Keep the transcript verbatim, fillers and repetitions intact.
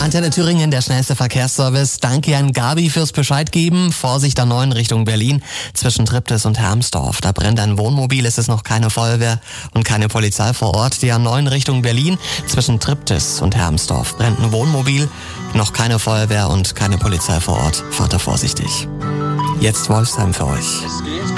Antenne Thüringen, der schnellste Verkehrsservice. Danke an Gabi fürs Bescheid geben. Vorsicht A neun Richtung Berlin zwischen Triptis und Hermsdorf. Da brennt ein Wohnmobil, es ist noch keine Feuerwehr und keine Polizei vor Ort. Die A neun Richtung Berlin zwischen Triptis und Hermsdorf brennt ein Wohnmobil, noch keine Feuerwehr und keine Polizei vor Ort. Fahrt da vorsichtig. Jetzt Wolfsheim für euch.